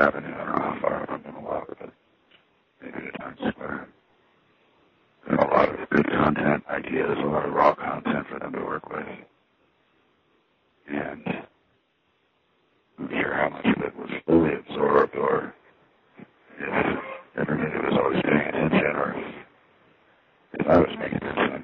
Avenue. I don't know how far up I'm going to walk, but maybe to Times Square. And a lot of good content ideas, a lot of raw content for them to work with. And hear how much of it was fully absorbed, or if everybody was always paying attention, or if I was paying attention.